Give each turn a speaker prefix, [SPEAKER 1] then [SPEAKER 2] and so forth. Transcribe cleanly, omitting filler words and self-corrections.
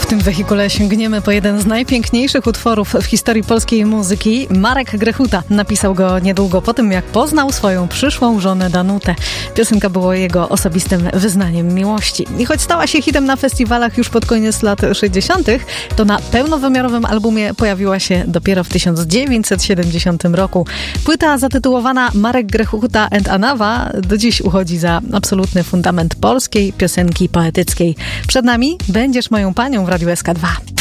[SPEAKER 1] tym wehikule sięgniemy po jeden z najpiękniejszych utworów w historii polskiej muzyki. Marek Grechuta napisał go niedługo po tym, jak poznał swoją przyszłą żonę Danutę. Piosenka była jego osobistym wyznaniem miłości. I choć stała się hitem na festiwalach już pod koniec lat 60., to na pełnowymiarowym albumie pojawiła się dopiero w 1970 roku. Płyta zatytułowana Marek Grechuta and Anawa do dziś uchodzi za absolutny fundament polskiej piosenki poetyckiej. Przed nami Będziesz moją panią w Radiu SK2.